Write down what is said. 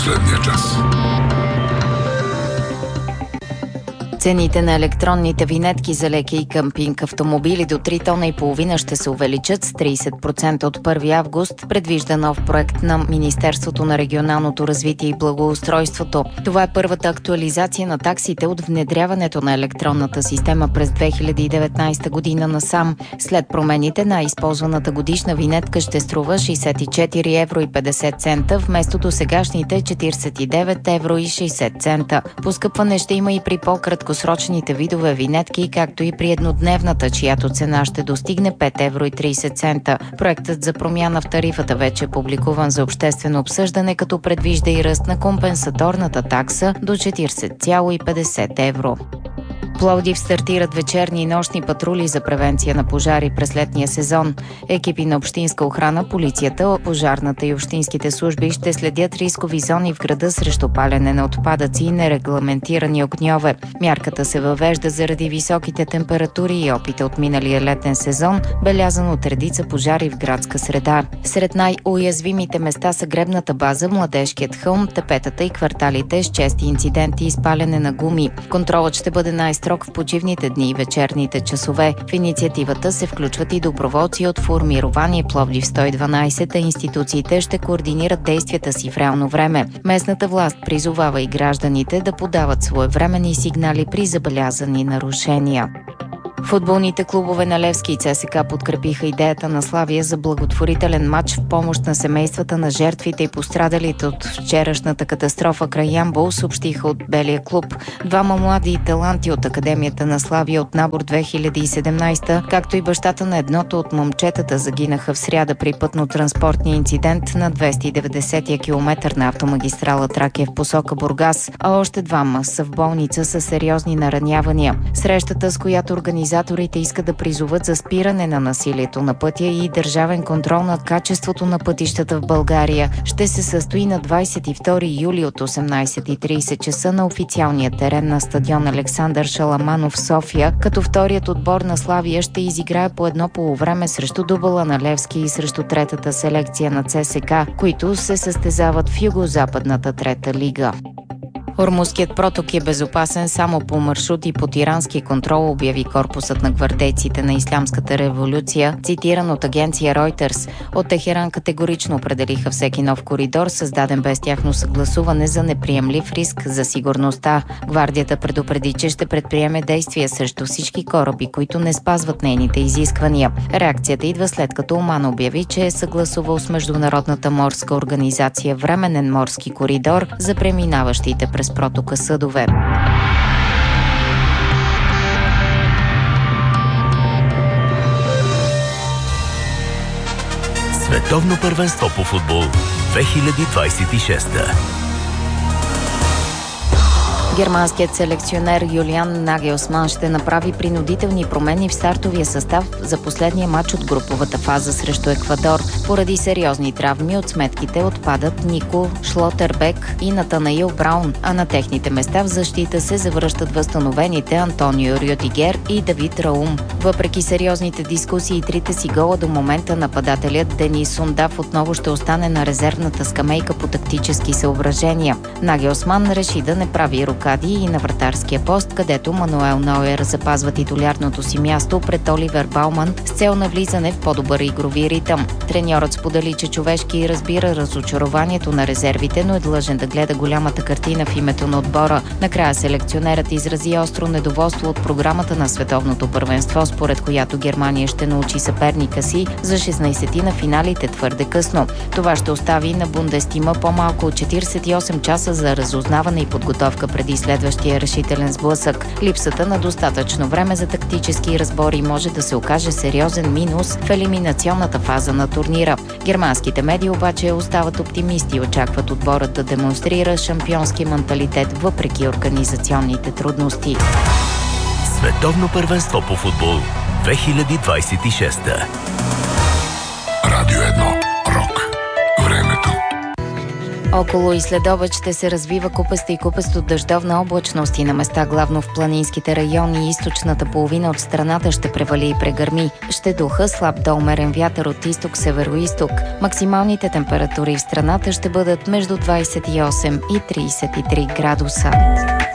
последния час. Цените на електронните винетки за леки и къмпинг автомобили до 3,5 тона ще се увеличат с 30% от 1 август, предвижда нов проект на Министерството на регионалното развитие и благоустройството. Това е първата актуализация на таксите от внедряването на електронната система през 2019 година насам. След промените на използваната годишна винетка ще струва 64 евро и 50 цента, вместо досегашните 49 евро и 60 цента. Поскъпване ще има и при по-краткосрочните видове винетки, както и при еднодневната, чиято цена ще достигне 5 евро и 30 цента. Проектът за промяна в тарифата вече е публикуван за обществено обсъждане, като предвижда и ръст на компенсаторната такса до 40,50 евро. Пловдив стартират вечерни и нощни патрули за превенция на пожари през летния сезон. Екипи на общинска охрана, полицията, пожарната и общинските служби ще следят рискови зони в града срещу палене на отпадъци и нерегламентирани огньове. Мярката се въвежда заради високите температури и опита от миналия летен сезон, белязан от редица пожари в градска среда. Сред най-уязвимите места са гребната база, Младежкият хълм, тепетата и кварталите с чести инциденти и спалене на гуми. Контролът ще бъде най-строг в почивните дни и вечерните часове. В инициативата се включват и доброволци от формирование Пловдив 112, а институциите ще координират действията си в реално време. Местната власт призовава и гражданите да подават своевременни сигнали при забелязани нарушения. Футболните клубове на Левски и ЦСКА подкрепиха идеята на Славия за благотворителен матч в помощ на семействата на жертвите и пострадалите от вчерашната катастрофа край Ямбол, съобщиха от Белия клуб. Двама млади таланти от Академията на Славия от набор 2017, както и бащата на едното от момчетата, загинаха в сряда при пътно-транспортния инцидент на 290-я километър на автомагистрала Тракия в посока Бургас, а още двама са в болница с сериозни наранявания. Срещата, с която организаторите искат да призоват за спиране на насилието на пътя и държавен контрол над качеството на пътищата в България, ще се състои на 22 юли от 18:30 часа на официалния терен на стадион Александър Шаламанов в София, като вторият отбор на Славия ще изиграе по едно полувреме срещу дубъла на Левски и срещу третата селекция на ЦСКА, които се състезават в югозападната трета лига. Ормузският проток е безопасен само по маршрут и под ирански контрол, обяви корпусът на гвардейците на Ислямската революция, цитиран от агенция Reuters. От Техеран категорично определиха всеки нов коридор, създаден без тяхно съгласуване, за неприемлив риск за сигурността. Гвардията предупреди, че ще предприеме действия срещу всички кораби, които не спазват нейните изисквания. Реакцията идва след като Оман обяви, че е съгласувал с Международната морска организация временен морски коридор за преминаващите през протока съдове. Световно първенство по футбол 2026. Германският селекционер Юлиан Нагелсман ще направи принудителни промени в стартовия състав за последния матч от груповата фаза срещу Еквадор. Поради сериозни травми от сметките отпадат Нико Шлотербек и Натанаил Браун, а на техните места в защита се завръщат възстановените Антонио Рюдигер и Давид Раум. Въпреки сериозните дискусии и трите си гола до момента, нападателят Денис Сундав отново ще остане на резервната скамейка по тактически съображения. Нагелсман реши да не прави рокади и на вратарския пост, където Мануел Нойер запазва титулярното си място пред Оливер Бауман с цел на влизане в по-добър игрови ритъм. Треньорът сподели, че човешки разбира разочарованието на резервите, но е длъжен да гледа голямата картина в името на отбора. Накрая селекционерът изрази остро недоволство от програмата на световното първенство, според която Германия ще научи съперника си за 16 на финалите твърде късно. Това ще остави на Бундестима по-малко от 48 часа за разузнаване и подготовка преди следващия решителен сблъсък. Липсата на достатъчно време за тактически разбори може да се окаже сериозен минус в елиминационната фаза на турнира. Германските медии обаче остават оптимисти и очакват отборът да демонстрира шампионски менталитет въпреки организационните трудности. Световно първенство по футбол 2026. Радио 1. Рок. Времето. Около и следобед ще се развива купеста и купесто дъждовна облачност и на места главно в планинските райони и източната половина от страната ще превали и прегърми. Ще духа слаб до умерен вятър от изток, североизток. Максималните температури в страната ще бъдат между 28 и 33 градуса.